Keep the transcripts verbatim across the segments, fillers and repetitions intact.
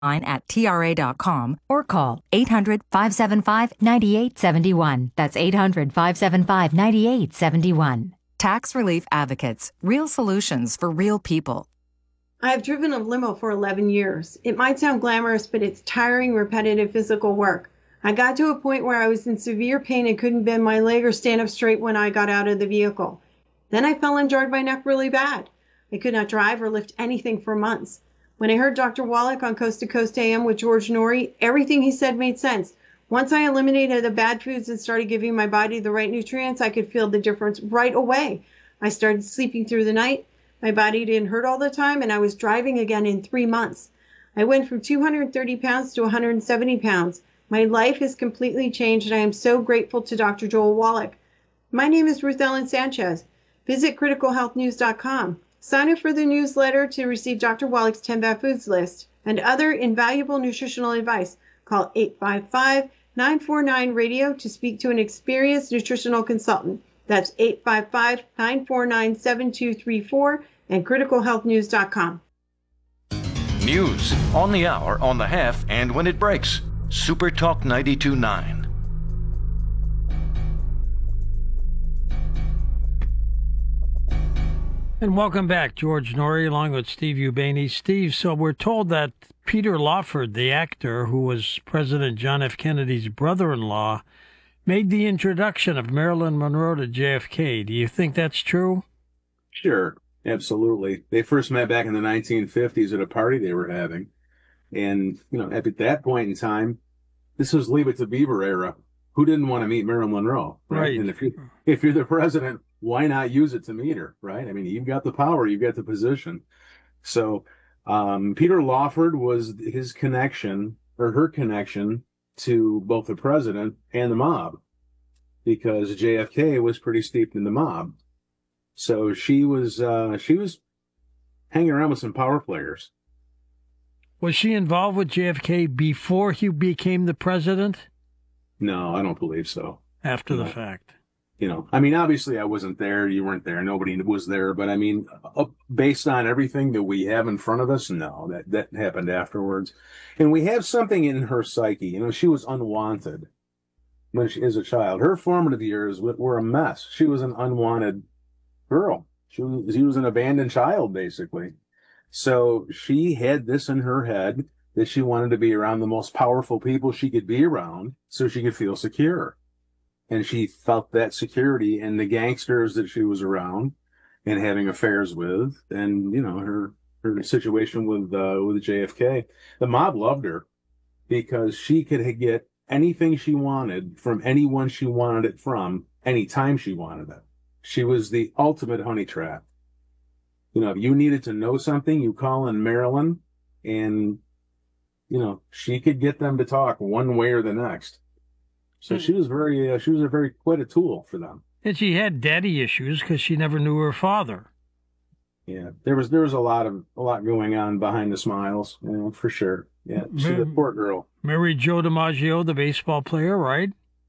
at T R A dot com or call eight hundred, five seven five, nine eight seven one. That's eight hundred, five seven five, nine eight seven one. Tax Relief Advocates. Real solutions for real people. I have driven a limo for eleven years. It might sound glamorous, but it's tiring, repetitive physical work. I got to a point where I was in severe pain and couldn't bend my leg or stand up straight when I got out of the vehicle. Then I fell and jarred my neck really bad. I could not drive or lift anything for months. When I heard Doctor Wallach on Coast to Coast A M with George Norrie, everything he said made sense. Once I eliminated the bad foods and started giving my body the right nutrients, I could feel the difference right away. I started sleeping through the night. My body didn't hurt all the time, and I was driving again in three months. I went from two hundred thirty pounds to one hundred seventy pounds. My life has completely changed, and I am so grateful to Doctor Joel Wallach. My name is Ruth Ellen Sanchez. Visit critical health news dot com. Sign up for the newsletter to receive Doctor Wallach's ten Bad Foods list and other invaluable nutritional advice. Call eight five five, nine four nine, radio to speak to an experienced nutritional consultant. That's eight five five, nine four nine, seven two three four and critical health news dot com. News on the hour, on the half, and when it breaks. Super Talk ninety-two point nine. And welcome back, George Norrie, along with Steve Ubaney. Steve, so we're told that Peter Lawford, the actor who was President John F. Kennedy's brother-in-law, made the introduction of Marilyn Monroe to J F K. Do you think that's true? Sure, absolutely. They first met back in the nineteen fifties at a party they were having. And, you know, at that point in time, this was Leave It to Beaver era. Who didn't want to meet Marilyn Monroe? Right. Right. And if, you, if you're the president, why not use it to meet her, right? I mean, you've got the power, you've got the position. So um, Peter Lawford was his connection, or her connection, to both the president and the mob, because J F K was pretty steeped in the mob. So she was uh, she was hanging around with some power players. Was she involved with J F K before he became the president? No, I don't believe so. After no. the fact. You know, I mean, obviously I wasn't there. You weren't there. Nobody was there. But I mean, uh, based on everything that we have in front of us, no, that, that happened afterwards. And we have something in her psyche. You know, she was unwanted when she, as a child. Her formative years were a mess. She was an unwanted girl. She was, she was an abandoned child, basically. So she had this in her head that she wanted to be around the most powerful people she could be around so she could feel secure. And she felt that security in the gangsters that she was around and having affairs with, and, you know, her, her situation with, uh, with J F K. The mob loved her because she could get anything she wanted from anyone she wanted it from, anytime she wanted it. She was the ultimate honey trap. You know, if you needed to know something, you call in Marilyn, and, you know, she could get them to talk one way or the next. So she was very, uh, she was a very, quite a tool for them. And she had daddy issues because she never knew her father. Yeah, there was, there was a lot of, a lot going on behind the smiles, you know, for sure. Yeah, she's a poor girl. Married Joe DiMaggio, the baseball player, right?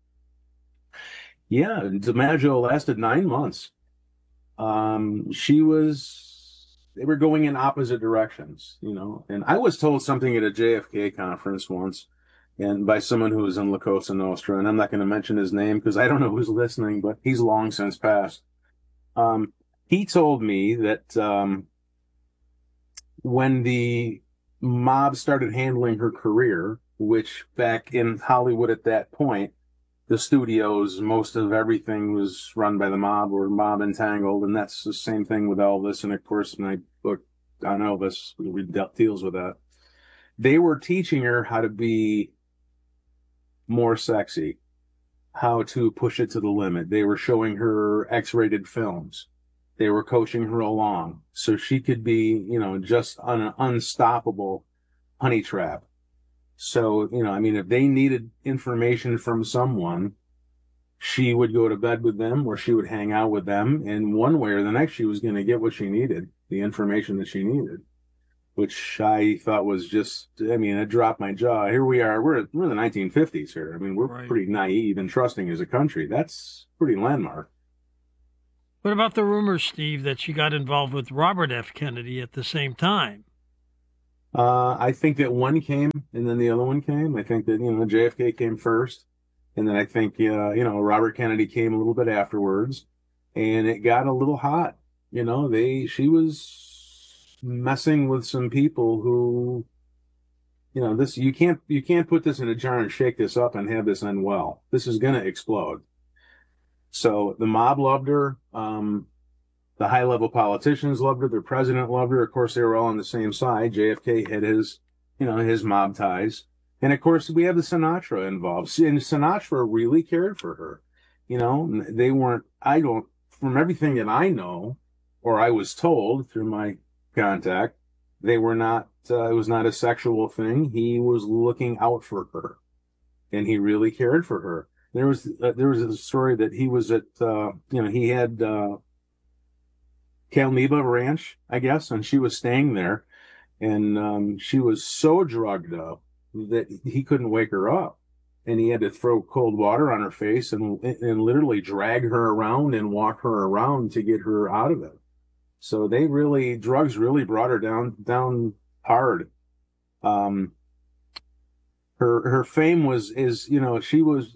Yeah, DiMaggio lasted nine months. Um, she was, they were going in opposite directions, you know, and I was told something at a J F K conference once, and by someone who was in La Cosa Nostra, and I'm not going to mention his name because I don't know who's listening, but he's long since passed. Um, he told me that um, when the mob started handling her career, which back in Hollywood at that point, the studios, most of everything was run by the mob or mob entangled, and that's the same thing with Elvis. And of course, my book on Elvis we deals with that. They were teaching her how to be more sexy, how to push it to the limit. They were showing her X-rated films. They were coaching her along so she could be, you know, just an unstoppable honey trap. So, you know, I mean, if they needed information from someone, she would go to bed with them or she would hang out with them. And one way or the next, she was going to get what she needed, the information that she needed, which I thought was just, I mean, it dropped my jaw. Here we are. We're, we're in the nineteen fifties here. I mean, we're right. Pretty naive and trusting as a country. That's pretty landmark. What about the rumors, Steve, that she got involved with Robert F. Kennedy at the same time? Uh, I think that one came and then the other one came. I think that, you know, J F K came first. And then I think, uh, you know, Robert Kennedy came a little bit afterwards. And it got a little hot. You know, they, she was messing with some people who, you know, this, you can't, you can't put this in a jar and shake this up and have this end well. This is going to explode. So the mob loved her. Um, the high level politicians loved her. The president loved her. Of course, they were all on the same side. J F K had his, you know, his mob ties. And of course, we have the Sinatra involved. And Sinatra really cared for her. You know, they weren't, I don't, from everything that I know, or I was told through my contact, they were not, uh, it was not a sexual thing. He was looking out for her and he really cared for her. There was, uh, there was a story that he was at, uh, you know, he had, uh, Calneva Ranch, I guess, and she was staying there and, um, she was so drugged up that he couldn't wake her up. And he had to throw cold water on her face and and literally drag her around and walk her around to get her out of it. So they really, drugs really brought her down, down hard. Um, her, her fame was, is, you know, she was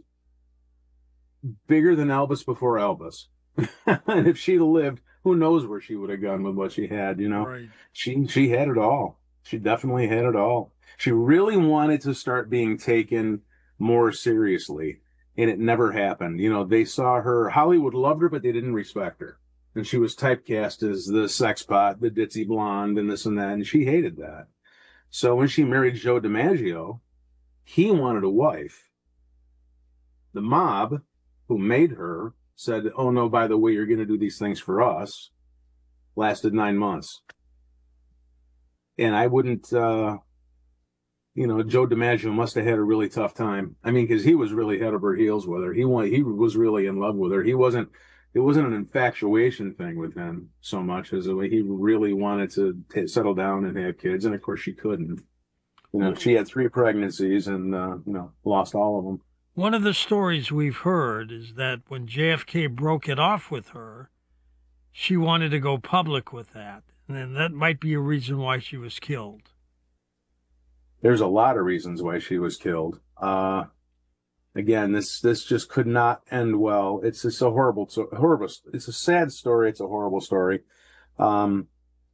bigger than Elvis before Elvis. And if she'd lived, who knows where she would have gone with what she had, you know? Right. She, she had it all. She definitely had it all. She really wanted to start being taken more seriously, and it never happened. You know, they saw her, Hollywood loved her, but they didn't respect her. And she was typecast as the sex pot, the ditzy blonde, and this and that, and she hated that. So when she married Joe DiMaggio, he wanted a wife. The mob, who made her, said, oh no, by the way, you're going to do these things for us. Lasted nine months. And I wouldn't, uh, you know, Joe DiMaggio must have had a really tough time. I mean, because he was really head over heels with her. He wanted, he was really in love with her. He wasn't, it wasn't an infatuation thing with him so much as a way he really wanted to t- settle down and have kids. And of course, she couldn't. You know, she had three pregnancies and, uh, you know, lost all of them. One of the stories we've heard is that when J F K broke it off with her, she wanted to go public with that. And then that might be a reason why she was killed. There's a lot of reasons why she was killed. Uh, again, this this just could not end well. It's just a horrible, so horrible. It's a sad story. It's a horrible story. Um,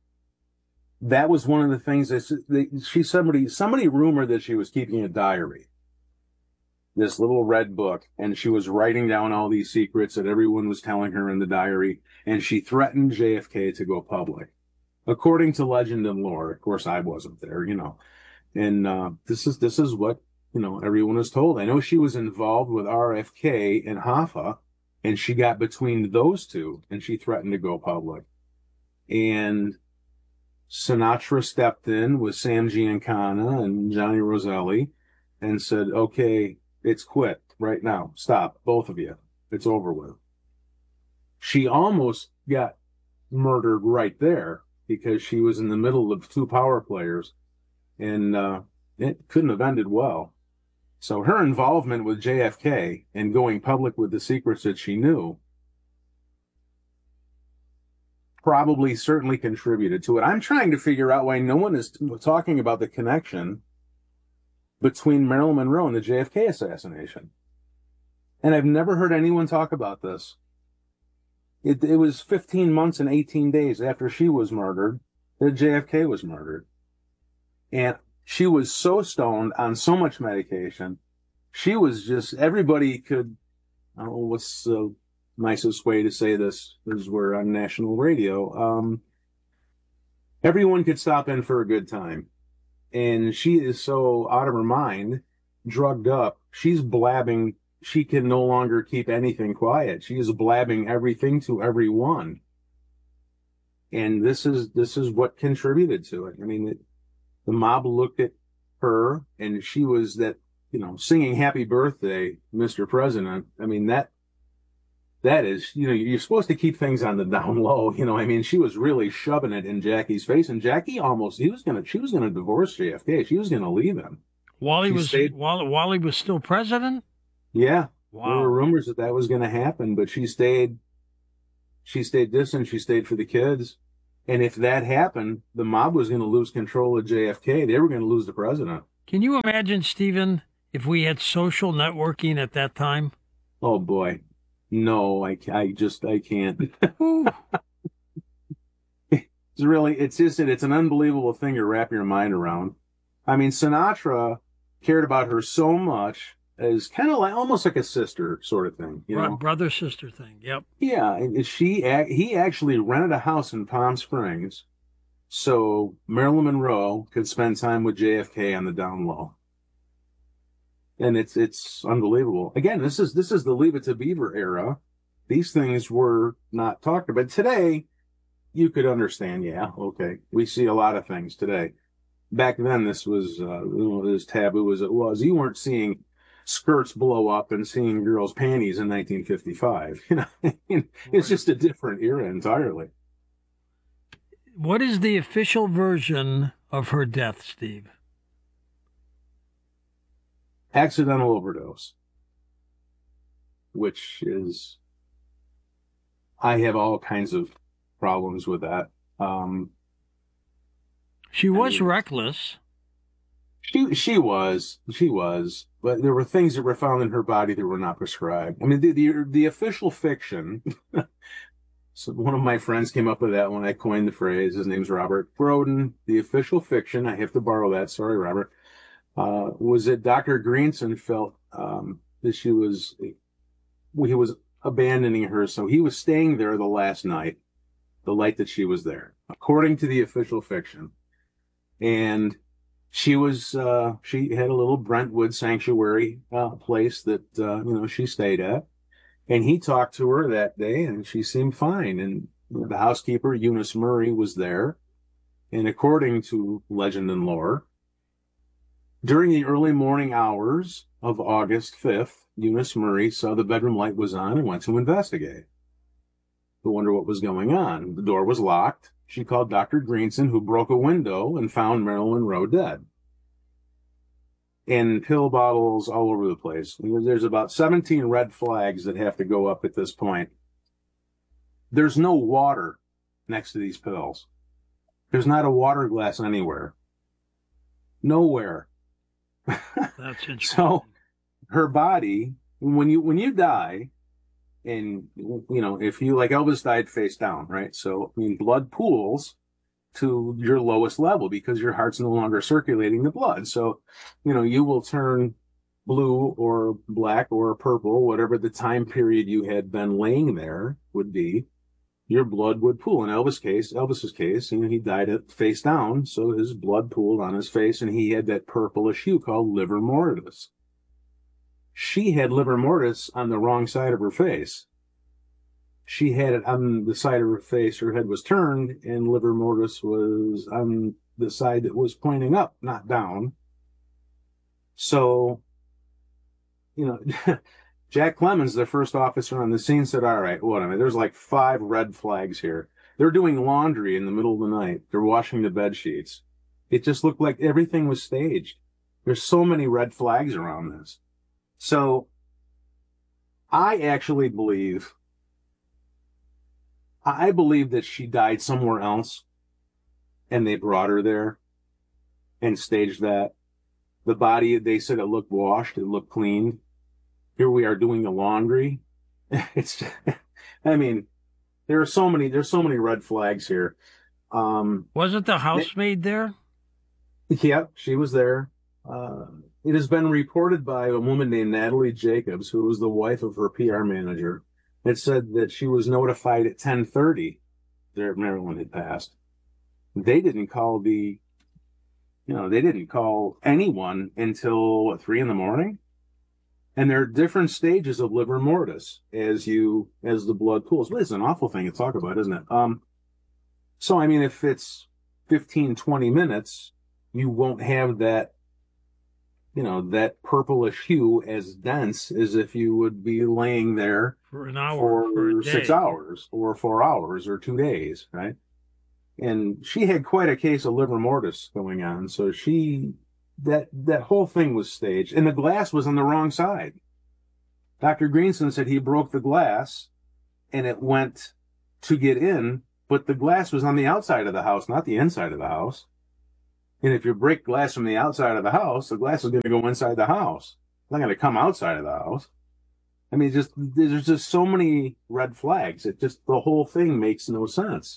that was one of the things that they, she somebody somebody rumored that she was keeping a diary, this little red book, and she was writing down all these secrets that everyone was telling her in the diary, and she threatened J F K to go public, according to legend and lore. Of course, I wasn't there, you know. And uh, this is this is what, you know, everyone was told. I know she was involved with R F K and Hoffa, and she got between those two, and she threatened to go public. And Sinatra stepped in with Sam Giancana and Johnny Roselli and said, okay, it's quit right now. Stop, both of you. It's over with. She almost got murdered right there because she was in the middle of two power players. And uh, it couldn't have ended well. So her involvement with J F K and going public with the secrets that she knew probably certainly contributed to it. I'm trying to figure out why no one is talking about the connection between Marilyn Monroe and the J F K assassination. And I've never heard anyone talk about this. It, it was fifteen months and eighteen days after she was murdered that J F K was murdered. And she was so stoned on so much medication. She was just, everybody could, I don't know what's the nicest way to say this, because we're on national radio. Um, everyone could stop in for a good time. And she is so out of her mind, drugged up. She's blabbing. She can no longer keep anything quiet. She is blabbing everything to everyone. And this is, this is what contributed to it. I mean, it, the mob looked at her and she was that, you know, singing happy birthday, Mister President. I mean, that, that is, you know, you're supposed to keep things on the down low. You know, I mean, she was really shoving it in Jackie's face, and Jackie almost, he was going to, she was going to divorce J F K. She was going to leave him. While he She was, stayed- while, while he was still president? Yeah. Wow. There were rumors that that was going to happen, but she stayed, she stayed distant. She stayed for the kids. And if that happened, the mob was going to lose control of J F K. They were going to lose the president. Can you imagine, Stephen, if we had social networking at that time? Oh, boy. No, I, I just, I can't. It's really, it's just, it's an unbelievable thing to wrap your mind around. I mean, Sinatra cared about her so much as kind of like, almost like a sister sort of thing, you know? Brother sister thing. Yep. Yeah. And she, he actually rented a house in Palm Springs so Marilyn Monroe could spend time with J F K on the down low. And it's, it's unbelievable. Again, this is, this is the Leave It to Beaver era. These things were not talked about. Today, you could understand, yeah, okay. We see a lot of things today. Back then, this was uh, as taboo as it was. You weren't seeing skirts blow up and seeing girls' panties in nineteen fifty-five. You know, it's just a different era entirely. What is the official version of her death, Steve? Accidental overdose, which is, I have all kinds of problems with that. Um, she was I mean, reckless. She she was she was, but there were things that were found in her body that were not prescribed. I mean, the the, the official fiction. So one of my friends came up with that when I coined the phrase. His name's Robert Broden. The official fiction, I have to borrow that. Sorry, Robert. Uh, was that Doctor Greenson felt um, that she was he was abandoning her, so he was staying there the last night. The night that she was there, according to the official fiction. And she was, uh, she had a little Brentwood sanctuary uh, place that, uh, you know, she stayed at. And he talked to her that day and she seemed fine. And the housekeeper, Eunice Murray, was there. And according to legend and lore, during the early morning hours of August fifth, Eunice Murray saw the bedroom light was on and went to investigate. To wonder what was going on. The door was locked. She called Doctor Greenson, who broke a window and found Marilyn Monroe dead. And pill bottles all over the place. There's about seventeen red flags that have to go up at this point. There's no water next to these pills. There's not a water glass anywhere. Nowhere. That's interesting. So her body, when you when you die, and, you know, if you, like Elvis died face down, right? So, I mean, blood pools to your lowest level because your heart's no longer circulating the blood. So, you know, you will turn blue or black or purple, whatever the time period you had been laying there would be, your blood would pool. In Elvis' case, Elvis's case, you know, he died at face down, so his blood pooled on his face, and he had that purplish hue called livor mortis. She had livor mortis on the wrong side of her face. She had it on the side of her face, her head was turned, and livor mortis was on the side that was pointing up, not down. So, you know, Jack Clemens, the first officer on the scene, said, all right, what, I mean, there's like five red flags here. They're doing laundry in the middle of the night. They're washing the bed sheets. It just looked like everything was staged. There's so many red flags around this. So I actually believe, I believe that she died somewhere else and they brought her there and staged that. The body, they said it looked washed, it looked cleaned. Here we are doing the laundry. It's, I mean, there are so many, there's so many red flags here. Um, Wasn't the housemaid there? Yeah, she was there. Uh, it has been reported by a woman named Natalie Jacobs, who was the wife of her P R manager. It said that she was notified at ten thirty that Marilyn had passed. They didn't call the, you know, they didn't call anyone until what, three in the morning. And there are different stages of livor mortis as you, as the blood pools. Well, it's an awful thing to talk about, isn't it? Um, so, I mean, if it's fifteen, twenty minutes, you won't have that, you know, that purplish hue as dense as if you would be laying there For an hour, for, for a day. six hours or four hours or two days, right? And she had quite a case of livor mortis going on. So she, that, that whole thing was staged, and the glass was on the wrong side. Doctor Greenson said he broke the glass and it went to get in, but the glass was on the outside of the house, not the inside of the house. And if you break glass from the outside of the house, the glass is going to go inside the house. It's not going to come outside of the house. I mean, just there's just so many red flags. It just, the whole thing makes no sense.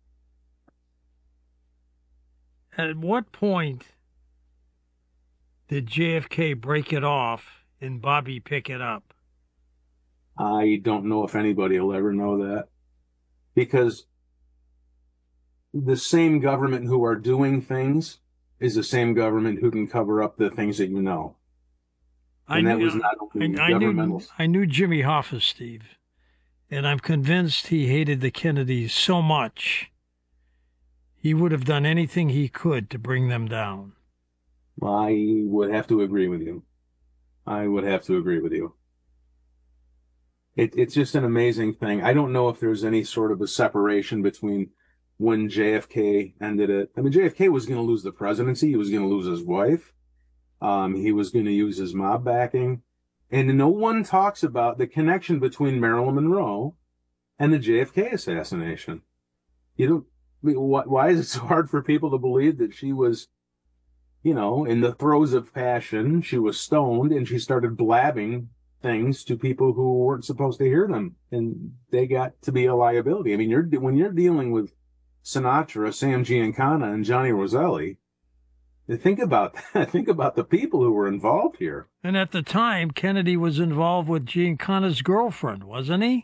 At what point did J F K break it off and Bobby pick it up? I don't know if anybody will ever know that, because the same government who are doing things is the same government who can cover up the things that you know. And I that knew, was not only I, I governmental. knew, I knew Jimmy Hoffa, Steve, and I'm convinced he hated the Kennedys so much he would have done anything he could to bring them down. I would have to agree with you. I would have to agree with you. It, it's just an amazing thing. I don't know if there's any sort of a separation between when J F K ended it. I mean, J F K was going to lose the presidency. He was going to lose his wife. Um, he was going to use his mob backing. And no one talks about the connection between Marilyn Monroe and the J F K assassination. You know, why is it so hard for people to believe that she was, you know, in the throes of passion, she was stoned and she started blabbing things to people who weren't supposed to hear them, and they got to be a liability. I mean, you're when you're dealing with Sinatra, Sam Giancana, and Johnny Roselli, think about that. Think about the people who were involved here. And at the time, Kennedy was involved with Giancana's girlfriend, wasn't he?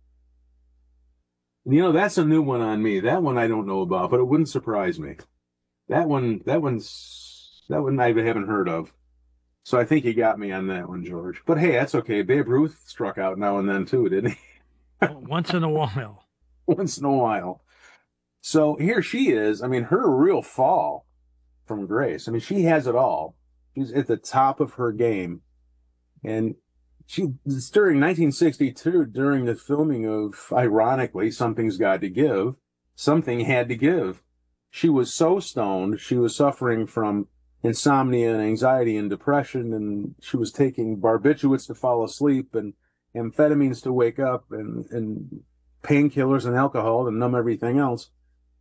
You know, that's a new one on me. That one I don't know about, but it wouldn't surprise me. That one, that one's, that one I haven't heard of. So I think you got me on that one, George. But hey, that's okay. Babe Ruth struck out now and then too, didn't he? Once in a while. Once in a while. So here she is. I mean, her real fall from grace. I mean, she has it all. She's at the top of her game. And she, during nineteen sixty-two, during the filming of, ironically, Something's Got to Give, something had to give. She was so stoned. She was suffering from insomnia and anxiety and depression, and she was taking barbiturates to fall asleep and amphetamines to wake up and, and painkillers and alcohol to numb everything else.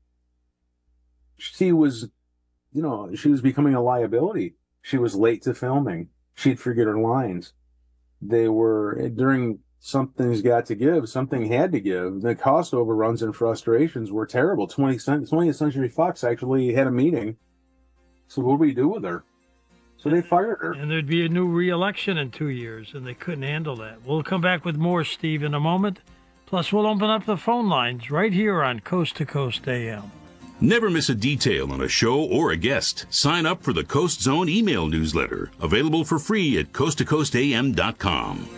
She was, you know, she was becoming a liability. She was late to filming. She'd forget her lines. They were, during Something's Got to Give, something had to give. The cost overruns and frustrations were terrible. twentieth Century Fox actually had a meeting. So what do we do with her? So they fired her. And there'd be a new re-election in two years, and they couldn't handle that. We'll come back with more, Steve, in a moment. Plus, we'll open up the phone lines right here on Coast to Coast A M. Never miss a detail on a show or a guest. Sign up for the Coast Zone email newsletter, available for free at coast to coast a m dot com.